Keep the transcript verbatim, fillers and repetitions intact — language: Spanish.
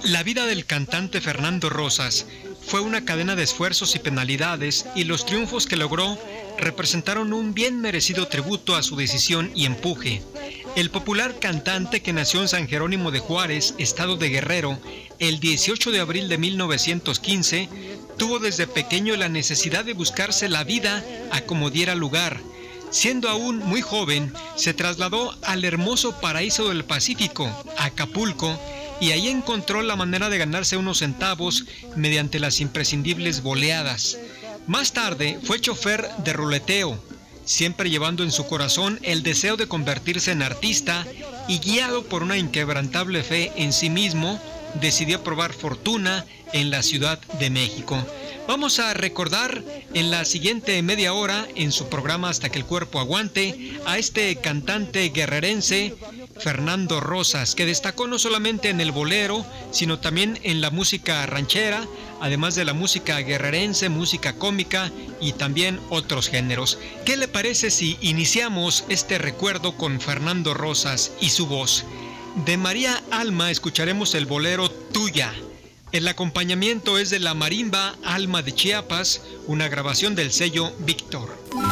La vida del cantante Fernando Rosas fue una cadena de esfuerzos y penalidades, y los triunfos que logró representaron un bien merecido tributo a su decisión y empuje. El popular cantante, que nació en San Jerónimo de Juárez, estado de Guerrero, el dieciocho de abril de mil novecientos quince, tuvo desde pequeño la necesidad de buscarse la vida a como diera lugar. Siendo aún muy joven, se trasladó al hermoso paraíso del Pacífico, Acapulco, y ahí encontró la manera de ganarse unos centavos mediante las imprescindibles boleadas. Más tarde fue chofer de ruleteo, siempre llevando en su corazón el deseo de convertirse en artista, y guiado por una inquebrantable fe en sí mismo, decidió probar fortuna en la Ciudad de México. Vamos a recordar en la siguiente media hora, en su programa Hasta que el cuerpo aguante, a este cantante guerrerense, Fernando Rosas, que destacó no solamente en el bolero, sino también en la música ranchera, además de la música guerrerense, música cómica y también otros géneros. ¿Qué le parece si iniciamos este recuerdo con Fernando Rosas y su voz? De María Alma escucharemos el bolero Tuya. El acompañamiento es de la marimba Alma de Chiapas, una grabación del sello Víctor.